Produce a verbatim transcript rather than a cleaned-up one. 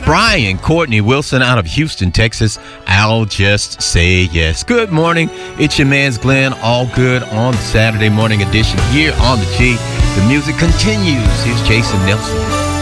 Brian Courtney Wilson out of Houston, Texas. I'll just say yes. Good morning. It's your man's Glenn. All good on the Saturday morning edition here on the G. The music continues. Here's Jason Nelson.